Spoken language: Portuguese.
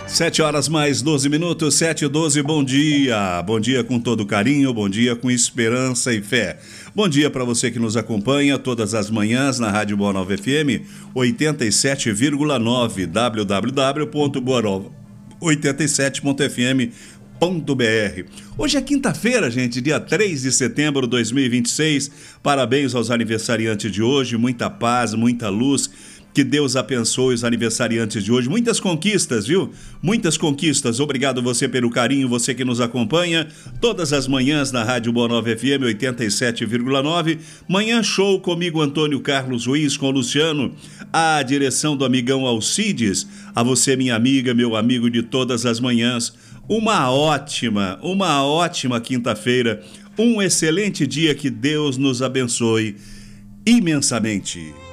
7 horas mais 12 minutos, 7h12, bom dia. Bom dia com todo carinho, bom dia com esperança e fé. Bom dia para você que nos acompanha todas as manhãs na Rádio Boa Nova FM 87,9, www.boanova87.fm.br. Hoje é quinta-feira, gente, dia 3 de setembro de 2026. Parabéns aos aniversariantes de hoje, muita paz, muita luz. Que Deus abençoe os aniversariantes de hoje. Muitas conquistas, viu? Muitas conquistas. Obrigado você pelo carinho, você que nos acompanha todas as manhãs na Rádio Boa Nova FM 87,9. Manhã show comigo, Antônio Carlos Ruiz, com o Luciano. A direção do amigão Alcides. A você, minha amiga, meu amigo de todas as manhãs. Uma ótima quinta-feira. Um excelente dia, que Deus nos abençoe imensamente.